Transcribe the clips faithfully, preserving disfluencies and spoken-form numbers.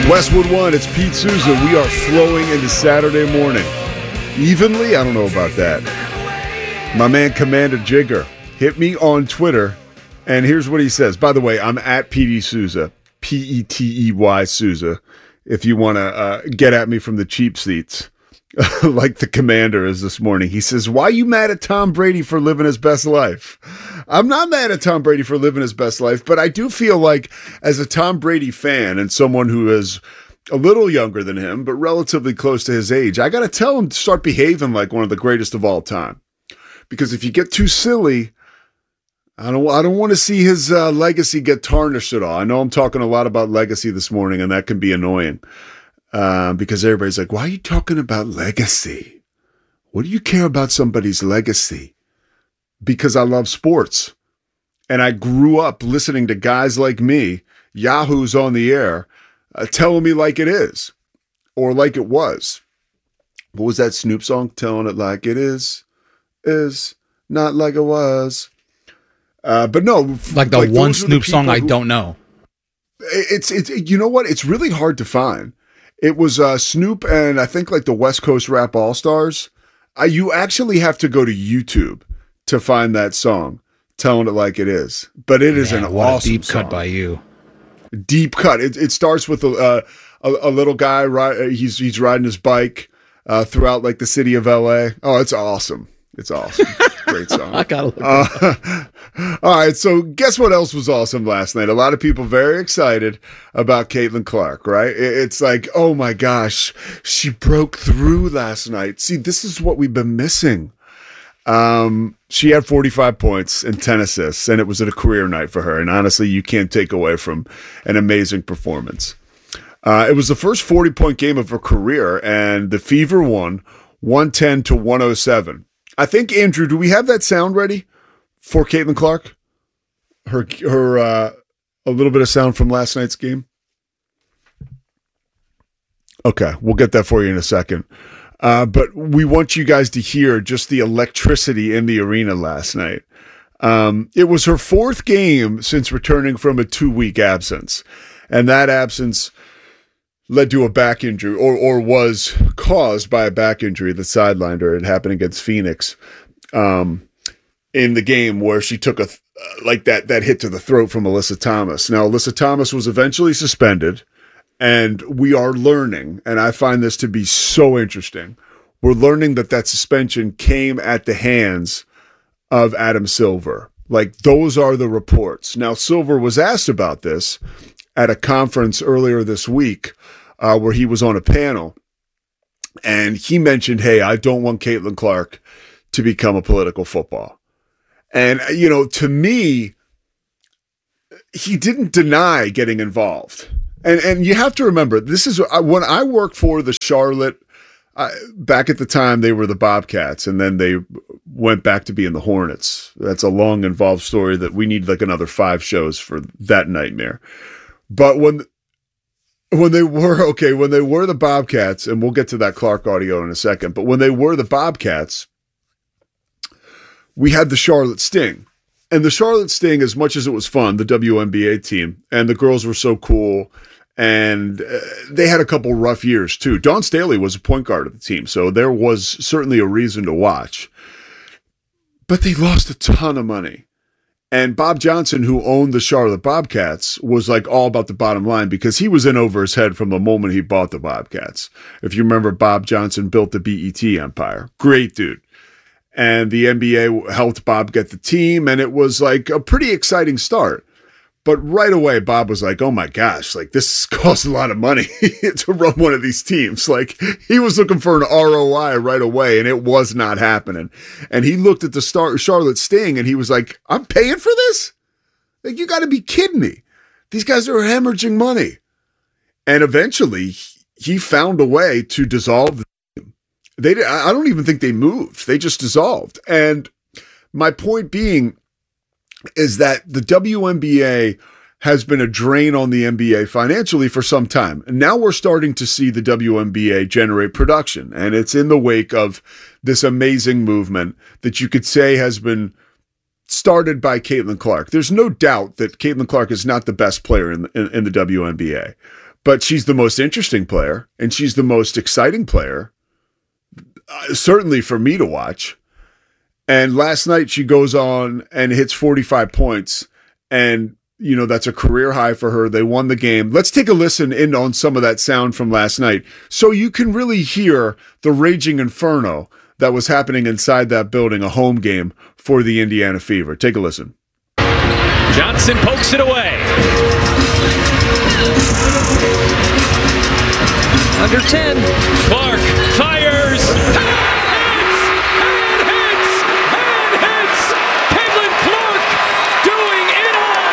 Westwood One, it's Pete Souza. We are flowing into Saturday morning. Evenly? I don't know about that. My man Commander Jigger hit me on Twitter, and here's what he says. By the way, I'm at P D Souza, P E T E Y Souza, if you want to uh, get at me from the cheap seats, like the Commander is this morning. He says, why are you mad at Tom Brady for living his best life? I'm not mad at Tom Brady for living his best life, but I do feel like as a Tom Brady fan and someone who is a little younger than him, but relatively close to his age, I got to tell him to start behaving like one of the greatest of all time. Because if you get too silly, I don't, I don't want to see his uh, legacy get tarnished at all. I know I'm talking a lot about legacy this morning, and that can be annoying uh, because everybody's like, why are you talking about legacy? What do you care about somebody's legacy? Because I love sports. And I grew up listening to guys like me, yahoos on the air, uh, telling me like it is or like it was. What was that Snoop song? Telling it like it is, is not like it was. Uh, but no. Like the like one Snoop the song I who, don't know. It's, it's, you know what? It's really hard to find. It was uh, Snoop and I think like the West Coast Rap All-Stars. Uh, you actually have to go to YouTube to find that song, telling it like it is. But it is Man, an what awesome a deep song. cut by you. Deep cut. It, it starts with a, uh, a a little guy. Ri- he's he's riding his bike uh, throughout like the city of L A. Oh, it's awesome. It's awesome. Great song. I gotta look uh, all right. So guess what else was awesome last night? A lot of people very excited about Caitlin Clark, right? It, it's like, oh my gosh, she broke through last night. See, this is what we've been missing. Um, she had forty-five points and ten assists, and it was a career night for her. And honestly, you can't take away from an amazing performance. Uh, it was the first forty-point game of her career, and the Fever won one ten to one oh seven. I think, Andrew, do we have that sound ready for Caitlin Clark? Her, her, uh, a little bit of sound from last night's game? Okay, we'll get that for you in a second. Uh, but we want you guys to hear just the electricity in the arena last night. Um, it was her fourth game since returning from a two-week absence. And that absence led to a back injury, or or was caused by a back injury that sidelined her. It happened against Phoenix um, in the game where she took a th- like that that hit to the throat from Alyssa Thomas. Now, Alyssa Thomas was eventually suspended. And we are learning, and I find this to be so interesting, we're learning that that suspension came at the hands of Adam Silver. Like, those are the reports. Now, Silver was asked about this at a conference earlier this week uh, where he was on a panel, and he mentioned, hey, I don't want Caitlin Clark to become a political football. And, you know, to me, he didn't deny getting involved. And and you have to remember, this is when I worked for the Charlotte, uh, back at the time they were the Bobcats, and then they went back to being the Hornets. That's a long, involved story that we need like another five shows for that nightmare. But when when they were, okay, when they were the Bobcats, and we'll get to that Clark audio in a second, but when they were the Bobcats, we had the Charlotte Sting. And the Charlotte Sting, as much as it was fun, the W N B A team, and the girls were so cool, and uh, they had a couple rough years too. Dawn Staley was a point guard of the team, so there was certainly a reason to watch. But they lost a ton of money. And Bob Johnson, who owned the Charlotte Bobcats, was like all about the bottom line because he was in over his head from the moment he bought the Bobcats. If you remember, Bob Johnson built the B E T empire. Great dude. And the N B A helped Bob get the team, and it was like a pretty exciting start. But right away, Bob was like, oh my gosh, like this costs a lot of money to run one of these teams. Like he was looking for an R O I right away, and it was not happening. And he looked at the Star- Charlotte Sting, and he was like, I'm paying for this? Like, you got to be kidding me. These guys are hemorrhaging money. And eventually, he found a way to dissolve the They, I don't even think they moved. They just dissolved. And my point being is that the W N B A has been a drain on the N B A financially for some time. And now we're starting to see the W N B A generate production. And it's in the wake of this amazing movement that you could say has been started by Caitlin Clark. There's no doubt that Caitlin Clark is not the best player in, in, in the W N B A. but she's the most interesting player, and she's the most exciting player, uh, certainly for me to watch. And last night she goes on and hits forty-five points, and you know that's a career high for her. They won the game. Let's take a listen in on some of that sound from last night so you can really hear the raging inferno that was happening inside that building, a home game for the Indiana Fever. Take a listen. Johnson pokes it away. Under ten. Clark fires. And hits! And hits! And hits! Caitlin Clark doing it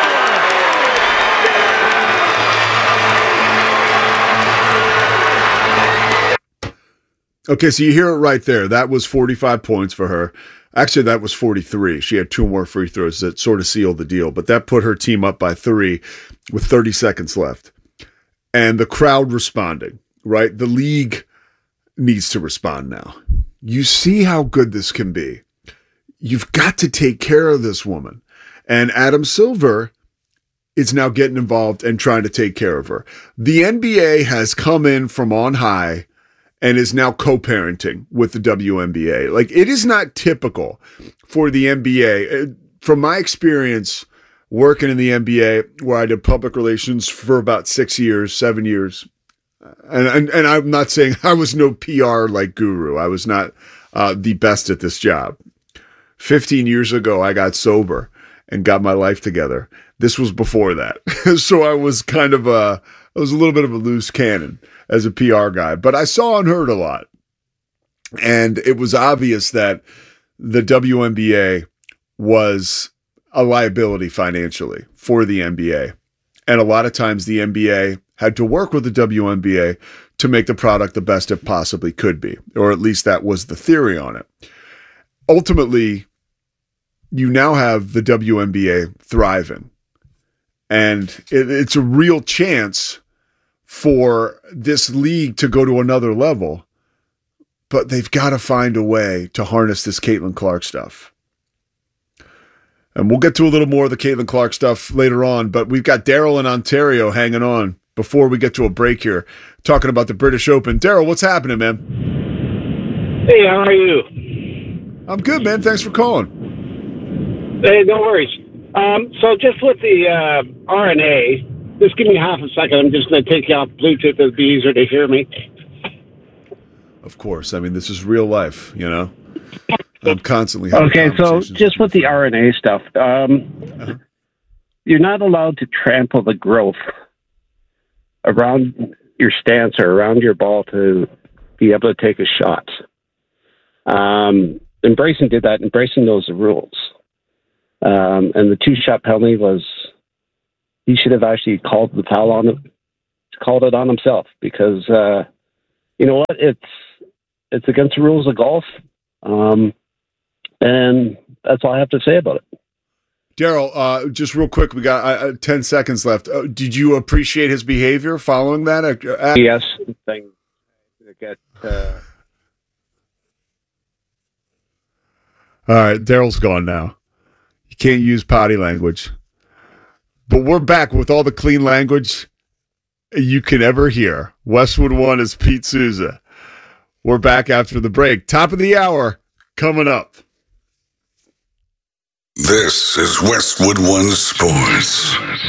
all! Okay, so you hear it right there. That was forty-five points for her. Actually, that was forty-three. She had two more free throws that sort of sealed the deal, but that put her team up by three with thirty seconds left. And the crowd responding, right? The league needs to respond now. You see how good this can be. You've got to take care of this woman. And Adam Silver is now getting involved and trying to take care of her. The N B A has come in from on high and is now co-parenting with the W N B A. Like, it is not typical for the N B A. From my experience working in the N B A, where I did public relations for about six years, seven years, and and, and I'm not saying I was no P R like guru. I was not uh, the best at this job. fifteen years ago, I got sober and got my life together. This was before that. So I was kind of a, I was a little bit of a loose cannon as a P R guy, but I saw and heard a lot. And it was obvious that the W N B A was a liability financially for the N B A. And a lot of times the N B A had to work with the W N B A to make the product the best it possibly could be, or at least that was the theory on it. Ultimately, you now have the W N B A thriving. And it, it's a real chance for this league to go to another level, but they've got to find a way to harness this Caitlin Clark stuff. And we'll get to a little more of the Caitlin Clark stuff later on, but we've got Daryl in Ontario hanging on before we get to a break here, talking about the British Open. Daryl, what's happening, man? Hey, how are you? I'm good, man. Thanks for calling. Hey, no worries. Um, so just with the uh, R N A, just give me half a second. I'm just going to take you off Bluetooth. It'll be easier to hear me. Of course. I mean, this is real life, you know? I'm constantly having Okay, so just with the R N A stuff, um, uh-huh. You're not allowed to trample the growth around your stance or around your ball to be able to take a shot. Um, and Bryson did that, and Bryson knows the rules. Um, and the two-shot penalty was, he should have actually called the foul on it, called it on himself, because uh, you know what, it's it's against the rules of golf, um, and that's all I have to say about it. Daryl, uh, just real quick, we got uh, ten seconds left. Uh, did you appreciate his behavior following that? Uh, yes, thing to get. Uh... All right, Daryl's gone now. You can't use potty language. But we're back with all the clean language you can ever hear. Westwood One is Pete Souza. We're back after the break. Top of the hour coming up. This is Westwood One Sports.